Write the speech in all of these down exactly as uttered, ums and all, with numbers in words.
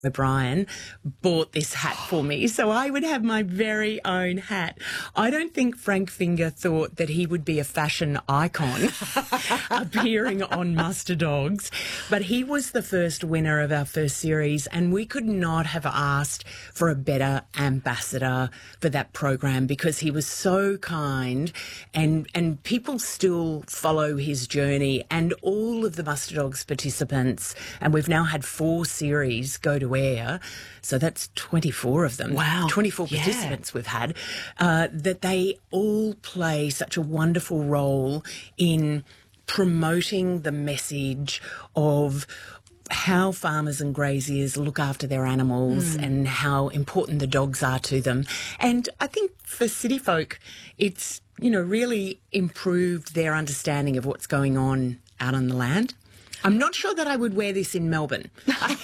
O'Brien bought this hat for me, so I would have my very own hat. I don't think Frank Finger thought that he would be a fashion icon appearing on Muster Dogs, but he was the first winner of our first series, and we could not have asked for a better ambassador for that program because he was so kind, and and people still follow his journey, and all of the Muster Dogs participants, and we've now had four series go to air, so that's twenty-four of them. Wow. twenty-four Yeah. participants we've had, uh, that they all play such a wonderful role in promoting the message of how farmers and graziers look after their animals mm. and how important the dogs are to them. And I think for city folk, it's, you know, really improved their understanding of what's going on out on the land. I'm not sure that I would wear this in Melbourne.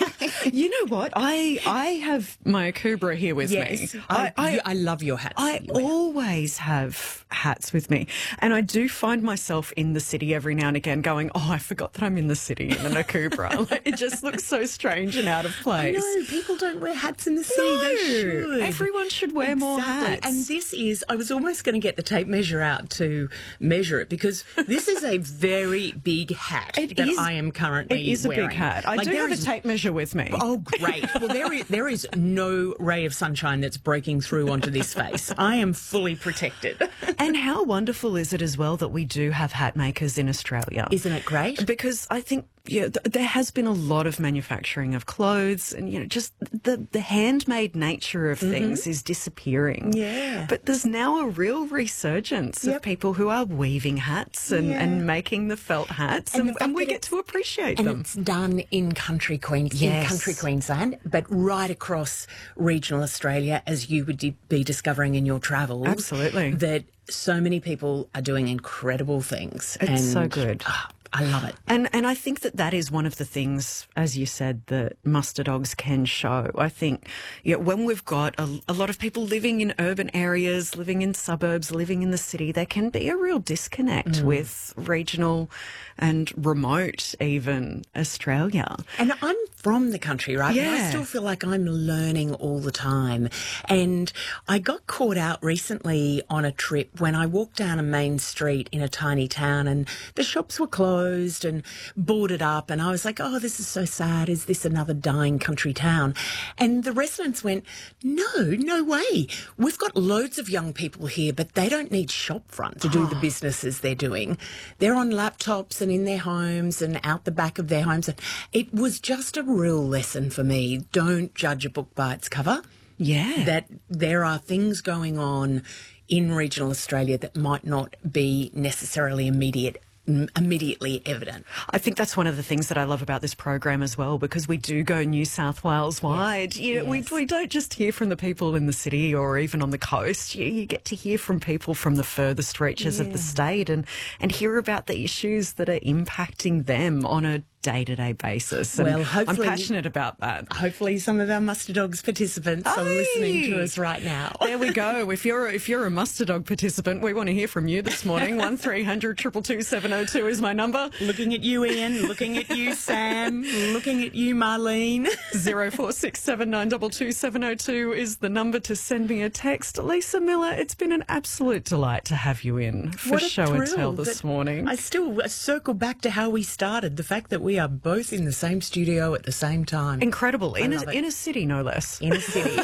You know what? I I have my Akubra here with yes, me. I, I, I, I love your hats. I always have hats with me. And I do find myself in the city every now and again going, oh, I forgot that I'm in the city in an Akubra. Like, it just looks so strange and out of place. No, people don't wear hats in the city. No, they should. Everyone should wear exactly. more hats. And this is, I was almost going to get the tape measure out to measure it because this is a very big hat It that is, I am currently It is a wearing. big hat. I like, do have is, a tape measure with me. Oh, great. Well, there is, there is no ray of sunshine that's breaking through onto this face. I am fully protected. And how wonderful is it as well that we do have hat makers in Australia? Isn't it great? Because I think yeah, th there has been a lot of manufacturing of clothes, and you know, just the the handmade nature of things mm-hmm. is disappearing. Yeah. But there's now a real resurgence yep. of people who are weaving hats and, yeah. and making the felt hats, and, and, and we get to appreciate and them. And it's done in country Queen, yes. in country Queensland, but right across regional Australia, as you would be discovering in your travels. Absolutely. That so many people are doing incredible things. It's and, so good. Oh, I love it. And and I think that that is one of the things, as you said, that Muster Dogs can show. I think you know, when we've got a, a lot of people living in urban areas, living in suburbs, living in the city, there can be a real disconnect mm. with regional and remote even Australia. And I'm from the country, right? Yeah. And I still feel like I'm learning all the time. And I got caught out recently on a trip when I walked down a main street in a tiny town and the shops were closed and boarded up. And I was like, oh, this is so sad. Is this another dying country town? And the residents went, no, no way. We've got loads of young people here, but they don't need shop front to do oh. the businesses they're doing. They're on laptops and in their homes and out the back of their homes. It was just a real lesson for me. Don't judge a book by its cover. Yeah. That there are things going on in regional Australia that might not be necessarily immediate immediately evident. I think that's one of the things that I love about this program as well, because we do go New South Wales wide. Yes. You know, yes. we, we don't just hear from the people in the city or even on the coast. You, you get to hear from people from the furthest reaches yeah. of the state and, and hear about the issues that are impacting them on a day-to-day basis. And well, hopefully, I'm passionate about that. Hopefully some of our Muster Dogs participants Hey! are listening to us right now. There we go. If you're, if you're a Muster Dog participant, we want to hear from you this morning. one three hundred two two two seven oh two is my number. Looking at you, Ian. Looking at you, Sam. Looking at you, Marlene. zero four six seven nine two two seven oh two is the number to send me a text. Lisa Miller, it's been an absolute delight to have you in for What a Show and thrill, Tell this morning. I still circle back to how we started, the fact that we are both in the same studio at the same time. Incredible. I In love a, it. in a city, no less. In a city.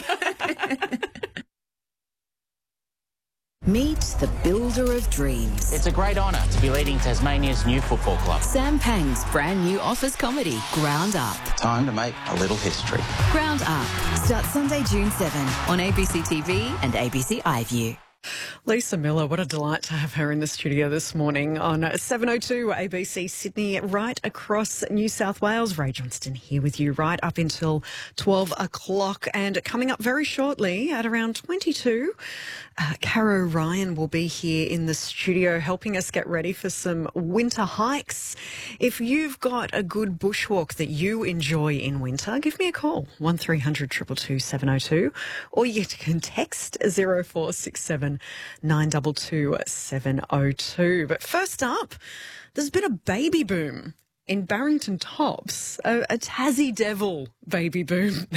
Meet the builder of dreams. It's a great honour to be leading Tasmania's new football club. Sam Pang's brand new office comedy, Ground Up. Time to make a little history. Ground Up starts Sunday, June seventh on A B C T V and A B C iView. Lisa Miller, what a delight to have her in the studio this morning on seven oh two A B C Sydney, right across New South Wales. Ray Johnston here with you right up until twelve o'clock. And coming up very shortly at around twenty-two, uh, Caro Ryan will be here in the studio helping us get ready for some winter hikes. If you've got a good bushwalk that you enjoy in winter, give me a call, one three hundred two two two seven oh two, or you can text zero four six seven nine two two seven oh two. But first up, there's been a baby boom in Barrington Tops, a, a Tassie Devil baby boom.